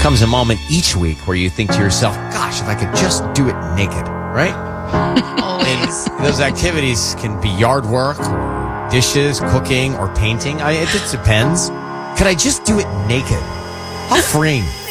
comes a moment each week where you think to yourself, gosh, if I could just do it naked, right? Always. And those activities can be yard work or dishes, cooking, or painting. It just depends. Could I just do it naked? How freeing.